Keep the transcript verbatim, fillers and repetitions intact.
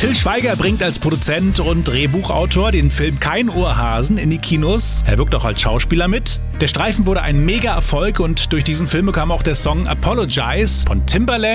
Til Schweiger bringt als Produzent und Drehbuchautor den Film Kein Ohrhasen in die Kinos. Er wirkt auch als Schauspieler mit. Der Streifen wurde ein Mega-Erfolg und durch diesen Film bekam auch der Song Apologize von Timbaland